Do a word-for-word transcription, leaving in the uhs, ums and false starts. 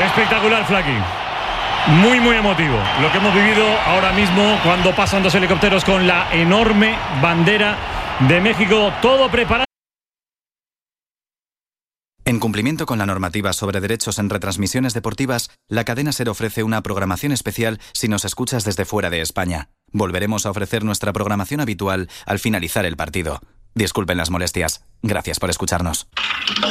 Espectacular, Flaky. Muy, muy emotivo lo que hemos vivido ahora mismo cuando pasan dos helicópteros con la enorme bandera de México. Todo preparado. En cumplimiento con la normativa sobre derechos en retransmisiones deportivas, la cadena SER ofrece una programación especial si nos escuchas desde fuera de España. Volveremos a ofrecer nuestra programación habitual al finalizar el partido. Disculpen las molestias. Gracias por escucharnos.